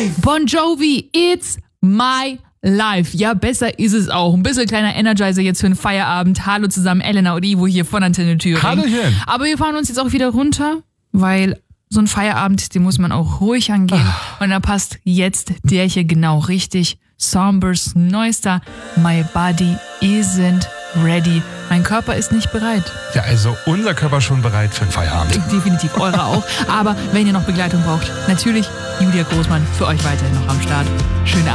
Bon Jovi, It's My Life. Ja, besser ist es auch. Ein bisschen kleiner Energizer jetzt für den Feierabend. Hallo zusammen, Elena und Ivo hier von Antenne Thüringen. Hallöchen. Aber wir fahren uns jetzt auch wieder runter, weil so ein Feierabend, den muss man auch ruhig angehen. Und da passt jetzt der hier genau richtig. Sombers neuester My Body Isn't Ready. Mein Körper ist nicht bereit. Ja, also unser Körper schon bereit für den Feierabend. Definitiv, eure auch. Aber wenn ihr noch Begleitung braucht, natürlich Julia Großmann für euch weiterhin noch am Start. Schöne